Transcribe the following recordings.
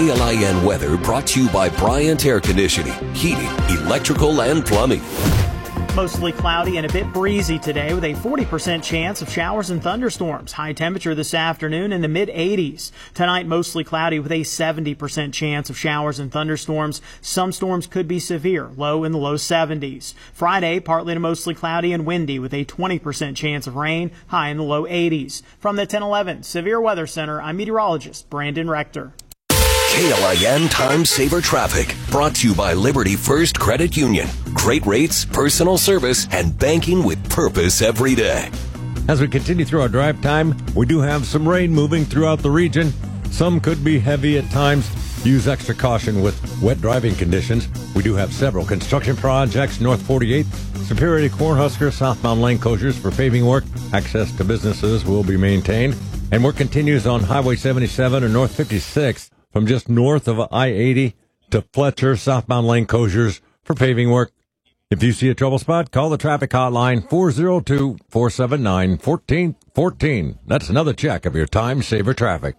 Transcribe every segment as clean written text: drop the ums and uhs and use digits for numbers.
KLIN weather brought to you by Bryant Air Conditioning, Heating, Electrical, and Plumbing. Mostly cloudy and a bit breezy today with a 40% chance of showers and thunderstorms. High temperature this afternoon in the mid-80s. Tonight, mostly cloudy with a 70% chance of showers and thunderstorms. Some storms could be severe, low in the low 70s. Friday, partly to mostly cloudy and windy with a 20% chance of rain, high in the low 80s. From the 1011 Severe Weather Center, I'm meteorologist Brandon Rector. KLIN Time Saver Traffic, brought to you by Liberty First Credit Union. Great rates, personal service, and banking with purpose every day. As we continue through our drive time, we do have some rain moving throughout the region. Some could be heavy at times. Use extra caution with wet driving conditions. We do have several construction projects, North 48th, Superior Cornhusker, southbound lane closures for paving work. Access to businesses will be maintained. And work continues on Highway 77 and North 56th. From just north of I-80 to Fletcher, southbound lane closures for paving work. If you see a trouble spot, call the traffic hotline 402-479-1414. That's another check of your time saver traffic.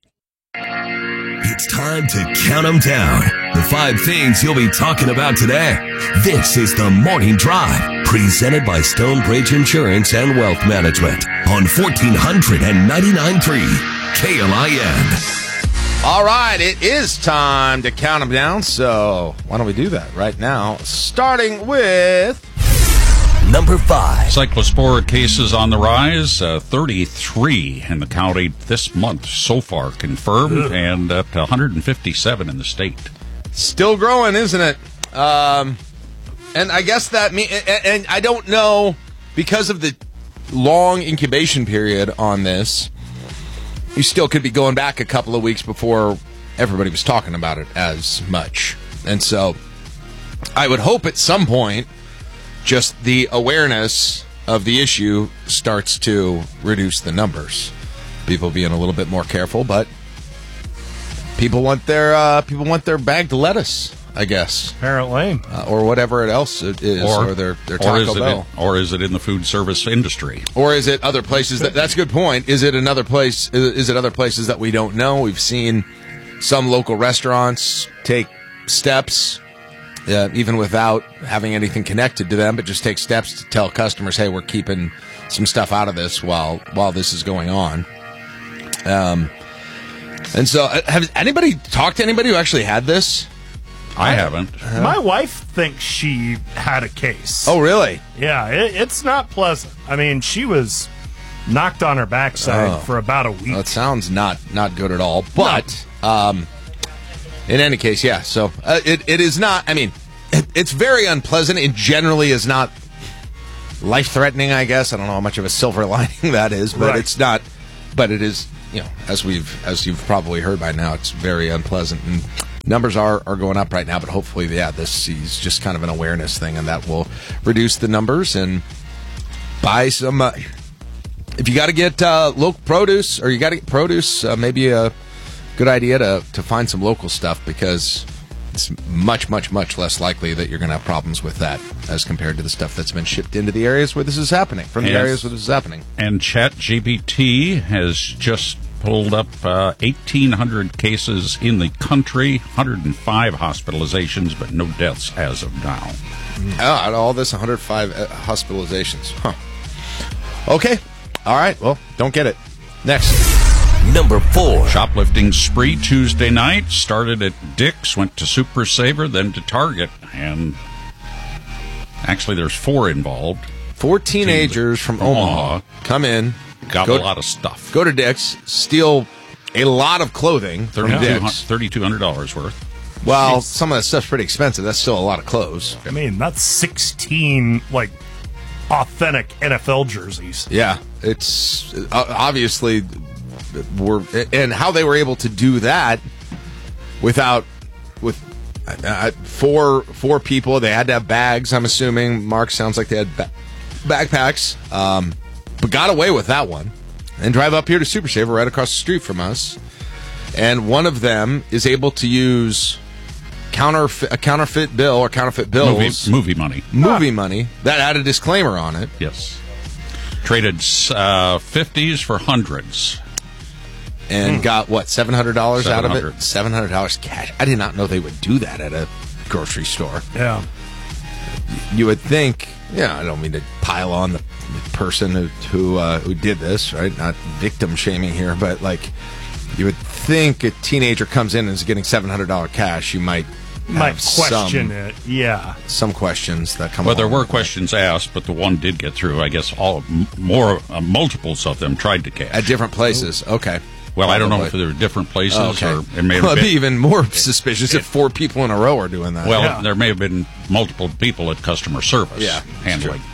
It's time to count them down. The 5 things you'll be talking about today. This is the Morning Drive, presented by Stonebridge Insurance and Wealth Management on 1499.3 KLIN. All right, it is time to count them down, so why don't we do that right now, starting with number 5. Cyclospora cases on the rise, 33 in the county this month so far confirmed, and up to 157 in the state. Still growing, isn't it? And I guess that and I don't know, because of the long incubation period on this, you still could be going back a couple of weeks before everybody was talking about it as much. And so I would hope at some point just the awareness of the issue starts to reduce the numbers. People being a little bit more careful, but people want their bagged lettuce, I guess. Apparently. Or whatever else it is, or their Taco Bell. Or is it in the food service industry? Or is it other places? That's a good point. Is it another place? Is it other places that we don't know? We've seen some local restaurants take steps, even without having anything connected to them, but just take steps to tell customers, hey, we're keeping some stuff out of this while this is going on. And so, has anybody talked to anybody who actually had this? I haven't. My wife thinks she had a case. Oh, really? Yeah, it's not pleasant. I mean, she was knocked on her backside for about a week. Well, it sounds not good at all. But in any case, yeah. So it is not. I mean, it's very unpleasant. It generally is not life-threatening, I guess. I don't know how much of a silver lining that is, but it's not. But it is. As you've probably heard by now, it's very unpleasant. And numbers are going up right now, but hopefully, this is just kind of an awareness thing, and that will reduce the numbers and buy some. If you got to get local produce, or you got to get produce, maybe a good idea to find some local stuff, because it's much, much, much less likely that you're going to have problems with that as compared to the stuff that's been shipped into the areas where this is happening, areas where this is happening. And ChatGPT has just pulled up 1,800 cases in the country, 105 hospitalizations, but no deaths as of now. Out of all this, 105 hospitalizations. Huh. Okay. All right. Well, don't get it. Next. Number 4. Shoplifting spree Tuesday night. Started at Dick's, went to Super Saver, then to Target. And actually, there's 4 involved. 4 teenagers from Omaha come in. Got a lot of stuff. Go to Dick's, steal a lot of clothing from Dick's. $3,200 worth. Well, some of that stuff's pretty expensive. That's still a lot of clothes. I mean, that's 16, authentic NFL jerseys. Yeah, it's obviously... and how they were able to do that with 4 people. They had to have bags, I'm assuming. Mark, sounds like they had backpacks, but got away with that one and drive up here to Super Saver right across the street from us. And one of them is able to use a counterfeit bill or counterfeit bills. Movie money. Movie money. That had a disclaimer on it. Yes. Traded 50s for hundreds. and got, what, $700 out of it? $700. $700 cash. I did not know they would do that at a grocery store. Yeah. You would think, I don't mean to pile on the person who did this, right? Not victim shaming here, but like, you would think a teenager comes in and is getting $700 cash, you might question it. Yeah. Some questions that come. Well, there were questions asked, but the one did get through. I guess multiples of them tried to cash at different places. Okay. Well, I don't know if there were different places or it may have it'd been be even more suspicious if 4 people in a row are doing that. Well, there may have been multiple people at customer service handling.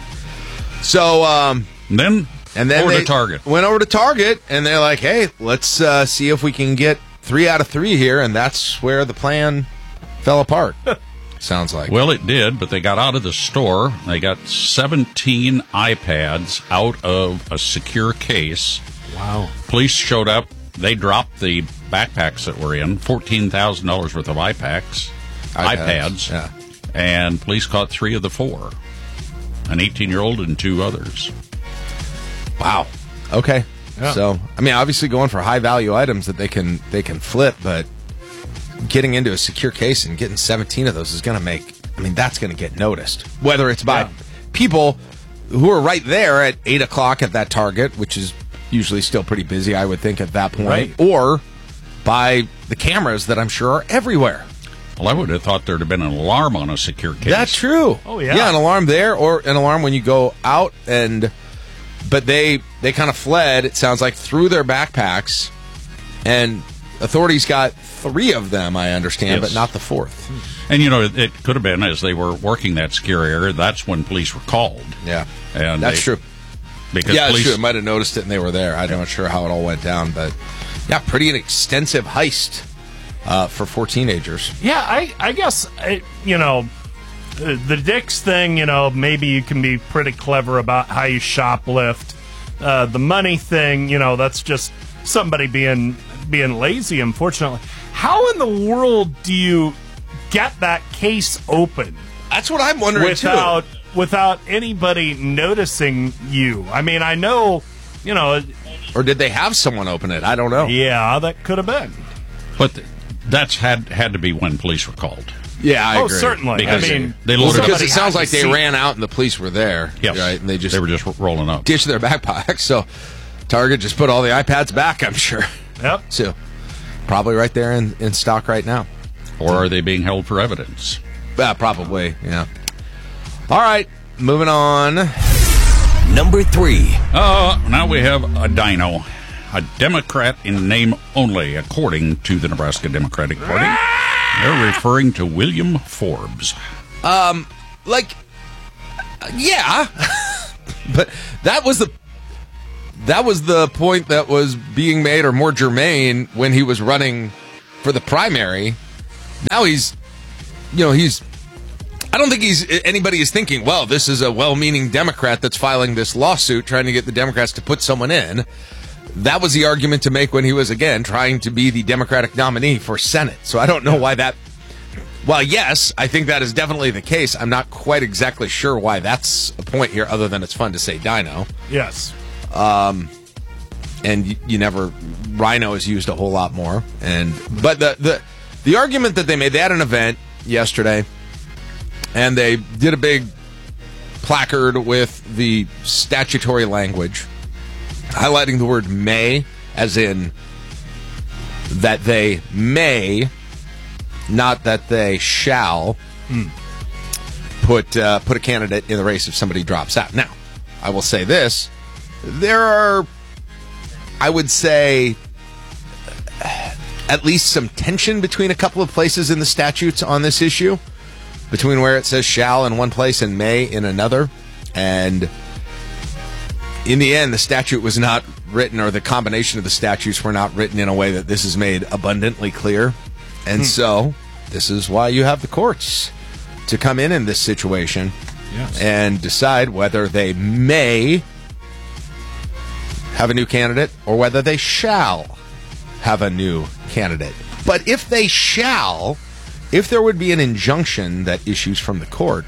So, and then over to Target. Went over to Target, and they're like, hey, let's see if we can get 3 out of 3 here, and that's where the plan fell apart. Sounds like. Well, it did, but they got out of the store. They got 17 iPads out of a secure case. Wow. Police showed up. They dropped the backpacks that were in, $14,000 worth of iPads. Yeah. And police caught 3 of the 4, an 18-year-old and 2 others. Wow. Okay. Yeah. So, I mean, obviously going for high-value items that they can flip, but getting into a secure case and getting 17 of those is going to make, that's going to get noticed. Whether it's by people who are right there at 8 o'clock at that Target, which is usually still pretty busy, I would think, at that point, right, or by the cameras that I'm sure are everywhere. Well, I would have thought there'd have been an alarm on a secure case. That's true. Oh, yeah. Yeah, an alarm there or an alarm when you go out but they kind of fled, it sounds like, through their backpacks, and authorities got 3 of them, I understand, but not the 4th. And, it could have been, as they were working that secure area, that's when police were called. Yeah, and that's true. Because that's true. They might have noticed it and they were there. I'm not sure how it all went down, but, pretty an extensive heist for 4 teenagers. Yeah, I guess, the Dix thing, maybe you can be pretty clever about how you shoplift. The money thing, that's just somebody being lazy, unfortunately. How in the world do you get that case open? That's what I'm wondering, without anybody noticing you. I know, or did they have someone open it? I don't know. Yeah, that could have been. But that's had to be when police were called. Yeah, I agree. Certainly. Because they loaded because it sounds like they ran out and the police were there. Yes. Right? And they were just rolling up. Ditched their backpacks. So Target just put all the iPads back, I'm sure. Yep. So probably right there in stock right now. Or are they being held for evidence? Probably, yeah. All right, moving on. Number 3. Now we have a dino. A Democrat in name only, according to the Nebraska Democratic Party. They're referring to William Forbes. Yeah. But that was the point that was being made, or more germane, when he was running for the primary. Now I don't think anybody is thinking, well, this is a well-meaning Democrat that's filing this lawsuit trying to get the Democrats to put someone in. That was the argument to make when he was, again, trying to be the Democratic nominee for Senate. So I don't know why that... Well, yes, I think that is definitely the case. I'm not quite exactly sure why that's a point here, other than it's fun to say dino. Yes. And you never... Rhino is used a whole lot more. But the argument that they made, they had an event yesterday, and they did a big placard with the statutory language highlighting the word may, as in that they may, not that they shall, put a candidate in the race if somebody drops out. Now, I will say this. There are, I would say, at least some tension between a couple of places in the statutes on this issue, between where it says shall in one place and may in another. And in the end, the statute was not written, or the combination of the statutes were not written in a way that this is made abundantly clear. And so this is why you have the courts to come in this situation and decide whether they may have a new candidate or whether they shall have a new candidate. But if they shall, if there would be an injunction that issues from the court,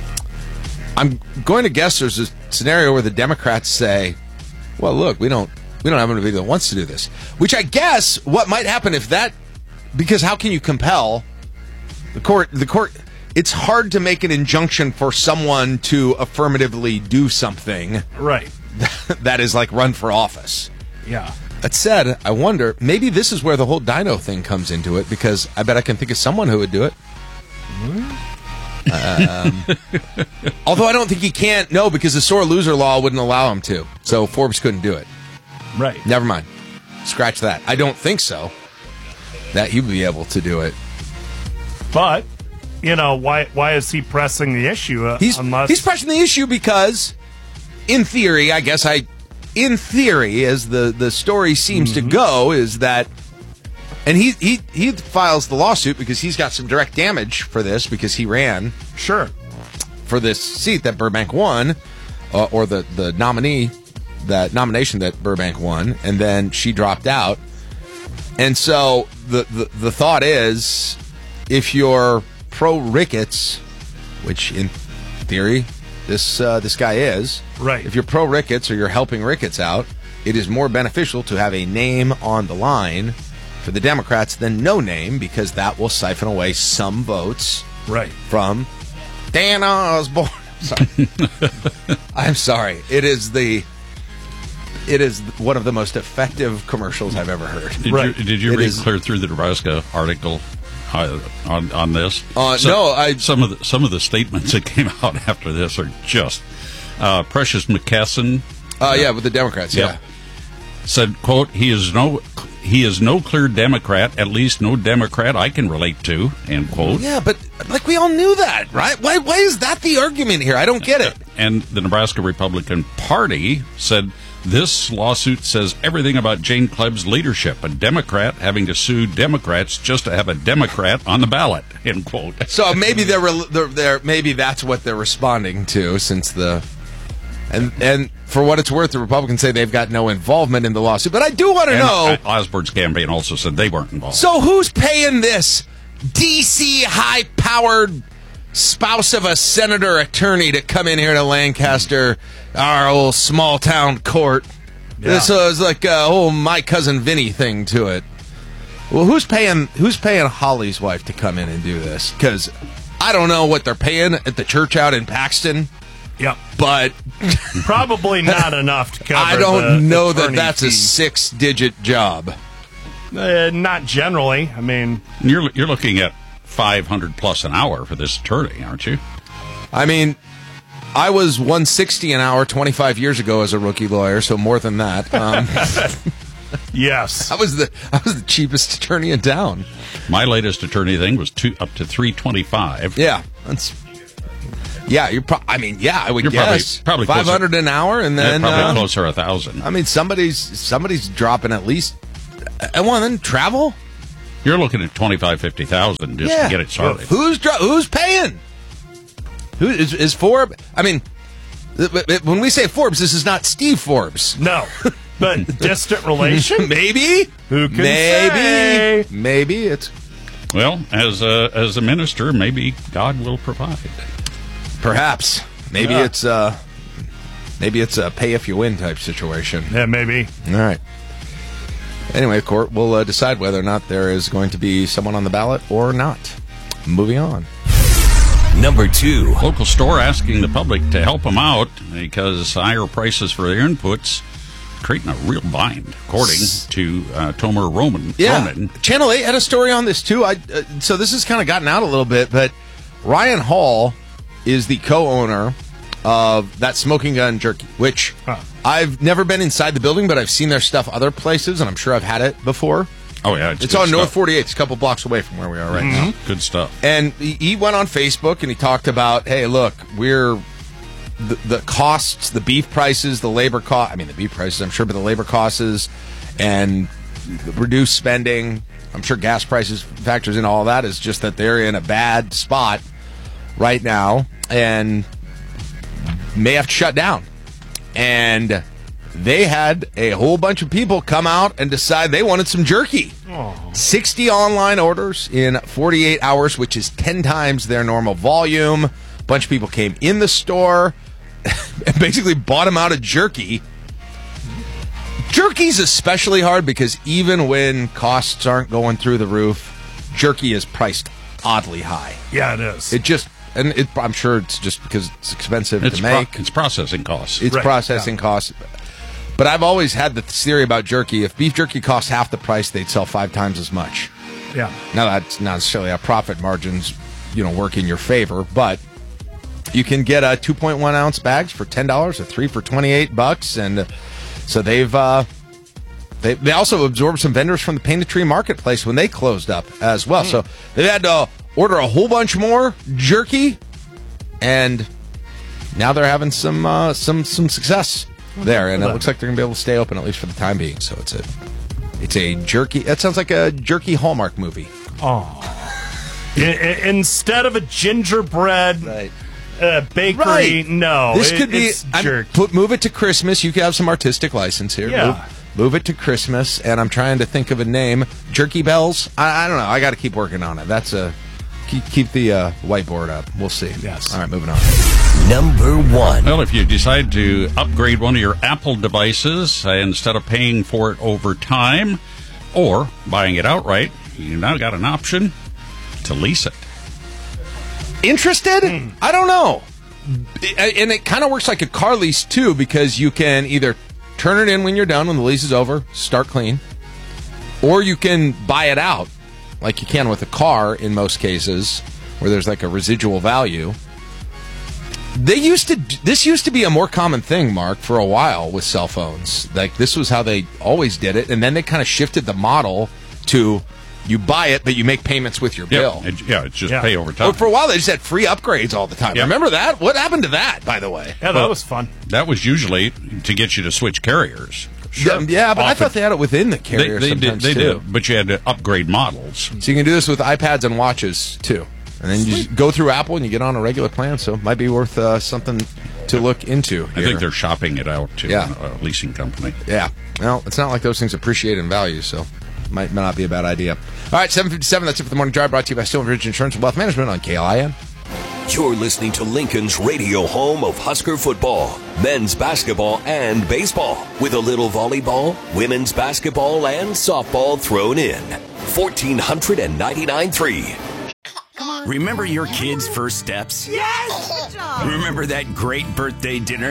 I'm going to guess there's a scenario where the Democrats say, well, look, we don't We don't have anybody that wants to do this. Which I guess what might happen if that, because how can you compel the court? It's hard to make an injunction for someone to affirmatively do something Right. that is like run for office. Yeah. That said, I wonder, maybe this is where the whole dino thing comes into it, because I bet I can think of someone who would do it. Although I don't think he can't, no, because the sore loser law wouldn't allow him to. So Forbes couldn't do it. Right. Never mind. Scratch that. I don't think so. That he would be able to do it. But, why is he pressing the issue? He's pressing the issue because, in theory, as the story seems to go, is that, and he files the lawsuit because he's got some direct damage for this because he ran Sure. for this seat that Burbank won, or the nominee, that nomination that Burbank won, and then she dropped out. And so the thought is, if you're pro-Ricketts, which in theory this guy is, right? If you're pro-Ricketts or you're helping Ricketts out, it is more beneficial to have a name on the line for the Democrats than no name, because that will siphon away some votes, right, from Dan Osborne. Sorry. I'm sorry. It is one of the most effective commercials I've ever heard. Did you read clear through the Nebraska article on this? No, some of the statements that came out after this are just Precious McKesson. With the Democrats. Yeah, said, quote, he is no clear Democrat, at least no Democrat I can relate to, end quote. Yeah, but we all knew that, right? Why is that the argument here? I don't get it. And the Nebraska Republican Party said, this lawsuit says everything about Jane Klebb's leadership, a Democrat having to sue Democrats just to have a Democrat on the ballot, end quote. So maybe maybe that's what they're responding to, since and for what it's worth, the Republicans say they've got no involvement in the lawsuit. But I do want to know. Osborne's campaign also said they weren't involved. So who's paying this D.C. high-powered spouse of a senator attorney to come in here to Lancaster, our old small-town court? Yeah. So it's like a whole My Cousin Vinny thing to it. Well, who's paying Holly's wife to come in and do this? Because I don't know what they're paying at the church out in Paxton. Yep. But probably not enough to cover. I don't know that that's fee. a 6-digit job. Not generally. I mean, you're looking at $500 plus an hour for this attorney, aren't you? I mean, I was $160 an hour 25 years ago as a rookie lawyer, so more than that. Yes, I was the cheapest attorney in town. My latest attorney thing was up to $325. Yeah, that's. Yeah, I would guess probably $500 an hour, and then probably closer to $1,000. I mean, somebody's dropping at least. Well, then travel. You're looking at $25,000-$50,000 just to get it started. Who's paying? Who is Forbes? I mean, when we say Forbes, this is not Steve Forbes. No, but distant relation. Maybe. Who can say? Maybe it's. Well, as a minister, maybe God will provide. Perhaps. Maybe it's a pay if you win type situation. Yeah, maybe. All right. Anyway, the court will decide whether or not there is going to be someone on the ballot or not. Moving on. Number 2. Local store asking the public to help them out because higher prices for their inputs creating a real bind, according to Tomer Roman. Channel 8 had a story on this too. So this has kind of gotten out a little bit, but Ryan Hall is the co-owner of that Smoking Gun Jerky, which I've never been inside the building, but I've seen their stuff other places, and I'm sure I've had it before. Oh, yeah. It's on North 48. It's a couple blocks away from where we are right now. Good stuff. And he went on Facebook, and he talked about, hey, look, we're the costs, the beef prices, the labor cost. I mean, the beef prices, I'm sure, but the labor costs and reduced spending. I'm sure gas prices factors in all that. Is just that they're in a bad spot right now and may have to shut down. And they had a whole bunch of people come out and decide they wanted some jerky. 60 online orders in 48 hours, which is 10 times their normal volume. A bunch of people came in the store and basically bought them out of jerky. Jerky's especially hard because even when costs aren't going through the roof, jerky is priced oddly high. Yeah, it is. I'm sure it's just because it's expensive to make. It's processing costs. It's processing costs. But I've always had the theory about jerky. If beef jerky costs half the price, they'd sell 5 times as much. Yeah. Now, that's not necessarily how profit margins, work in your favor, but you can get 2.1 ounce bags for $10, or 3 for $28, and so they also absorbed some vendors from the Painted Tree Marketplace when they closed up as well. So they've had to order a whole bunch more jerky, and now they're having some success there, and it looks like they're going to be able to stay open at least for the time being. So it's a jerky. That sounds like a jerky Hallmark movie. Oh, instead of a gingerbread. Right. Bakery, right. No. This could be move it to Christmas. You could have some artistic license here. Yeah. Move it to Christmas, and I'm trying to think of a name. Jerky Bells. I don't know. I got to keep working on it. That's keep the whiteboard up. We'll see. Yes. All right, moving on. Number 1. Well, if you decide to upgrade one of your Apple devices instead of paying for it over time or buying it outright, you now got an option to lease it. Interested? I don't know. And it kind of works like a car lease, too, because you can either turn it in when you're done, when the lease is over, start clean, or you can buy it out, like you can with a car in most cases, where there's like a residual value. This used to be a more common thing, Mark, for a while with cell phones. Like, this was how they always did it, and then they kind of shifted the model to... You buy it, but you make payments with your bill. It's just pay over time. Well, for a while, they just had free upgrades all the time. Yep. Remember that? What happened to that, by the way? Yeah, that was fun. That was usually to get you to switch carriers. Sure. Yeah, but I thought they had it within the carrier sometimes, they too. did, but you had to upgrade models. So you can do this with iPads and watches, too. And then you just go through Apple and you get on a regular plan, so it might be worth something to look into here. I think they're shopping it out to a leasing company. Yeah. Well, it's not like those things appreciate in value, so... Might not be a bad idea. All right, 7:57. That's it for the Morning Drive, brought to you by Stonebridge Insurance and Wealth Management on KLIN. You're listening to Lincoln's radio home of Husker football, men's basketball, and baseball, with a little volleyball, women's basketball, and softball thrown in. 1499.3. Remember your kids' first steps? Yes! Good job! Remember that great birthday dinner?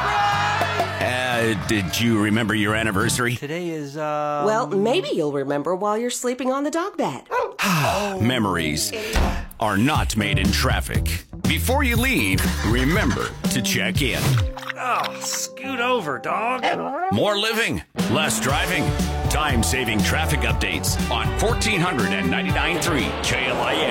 Did you remember your anniversary? Today is, Well, maybe you'll remember while you're sleeping on the dog bed. Memories are not made in traffic. Before you leave, remember to check in. Oh, scoot over, dog. More living, less driving. Time-saving traffic updates on 1499.3 KLIN.